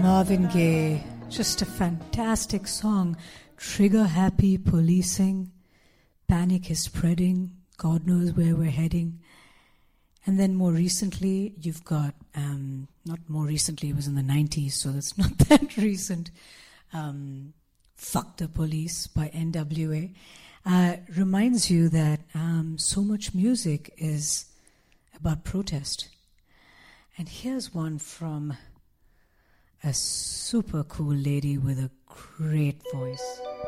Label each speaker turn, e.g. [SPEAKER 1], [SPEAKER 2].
[SPEAKER 1] Marvin Gaye, just a fantastic song. Trigger happy policing, panic is spreading, God knows where we're heading. And then more recently, you've got, not more recently, it was in the 90s, so that's not that recent, Fuck the Police by NWA. Reminds you that so much music is about protest. And here's one from a super cool lady with a great voice.